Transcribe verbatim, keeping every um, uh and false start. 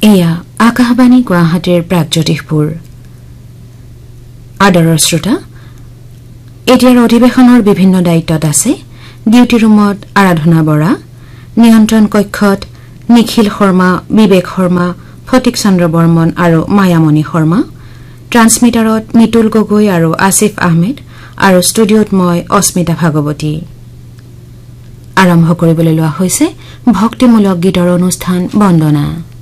এয়া আকাশবাণী গুৱাহাটীৰ প্ৰাগজ্যোতিষপুৰ। আদৰৰ শ্ৰোতা, এতিয়াৰ অধিৱেশনৰ বিভিন্ন দায়িত্বত আছে ডিউটি ৰুমত আৰাধনা বৰা, নিয়ন্ত্ৰণ কক্ষত নিখিল শৰ্মা, বিবেক শৰ্মা, ফটিক চন্দ্ৰ বৰ্মন আৰু মায়ামণি শৰ্মা, ট্ৰান্সমিটাৰত নিতুল গগৈ আৰু আসিফ আহমেদ আৰু ষ্টুডিঅ'ত মই অস্মিতা ভাগৱতী। আৰম্ভ কৰিবলৈ লোৱা হৈছে ভক্তিমূলক গীতৰ অনুষ্ঠান বন্দনা।